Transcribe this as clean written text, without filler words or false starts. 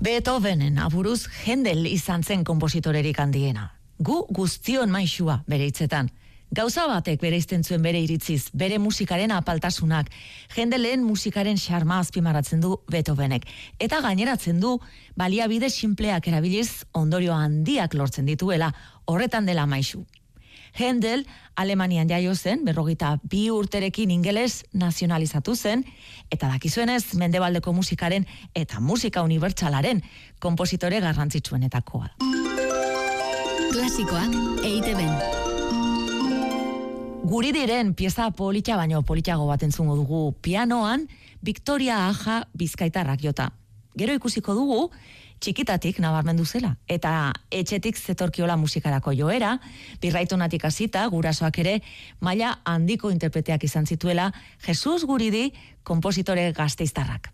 Beethovenen aburuz Händel izan zen konpositorerik handiena. Gu guztion maisua bere hitzetan. Gauza batek bereizten zuen bere iritziz, bere musikaren apaltasunak. Händelen musikaren xarma azpimarratzen du Beethovenek. Eta gaineratzen du, baliabide sinpleak erabiliz ondorio handiak lortzen dituela, horretan dela maisu. Händel, Alemanian jaio zen, 42 urterekin ingeles nazionalizatu zen, eta dakizuenez, mendebaldeko musikaren eta musika unibertsalaren konpositore garrantzitsuenetakoa. Klasikoak EITB-n. Guri diren pieza polita baino politago bat entzungo dugu pianoan Victoria Aja bizkaitarrak jota. Gero ikusiko dugu txikitatik nabarmendu zela eta etxetik zetorkiola musikarako joera, birraitunatik hasita gurasoak ere maila handiko interpreteak izan zituela Jesus Guridi konpositore gasteiztarrak.